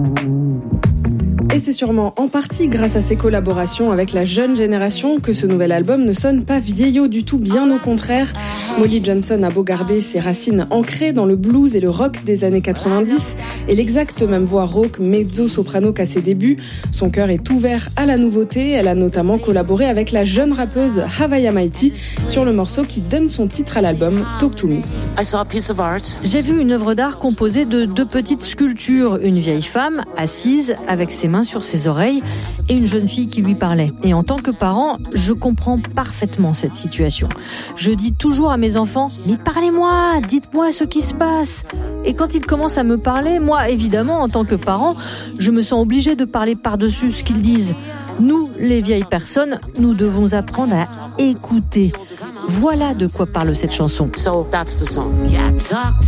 Et c'est sûrement en partie grâce à ses collaborations avec la jeune génération que ce nouvel album ne sonne pas vieillot du tout, bien au contraire. Molly Johnson a beau garder ses racines ancrées dans le blues et le rock des années 90 et l'exacte même voix rauque mezzo-soprano qu'à ses débuts, son cœur est ouvert à la nouveauté. Elle a notamment collaboré avec la jeune rappeuse Havaya Mighty sur le morceau qui donne son titre à l'album, Talk to Me. J'ai vu une œuvre d'art composée de 2 petites sculptures, une vieille femme assise avec ses mains sur ses oreilles et une jeune fille qui lui parlait. Et en tant que parent, je comprends parfaitement cette situation. Je dis toujours à mes enfants, mais parlez-moi, dites-moi ce qui se passe. Et quand ils commencent à me parler, moi, évidemment, en tant que parent, je me sens obligée de parler par-dessus ce qu'ils disent. Nous, les vieilles personnes, nous devons apprendre à écouter. Voilà de quoi parle cette chanson. So that's the song. Yeah, talk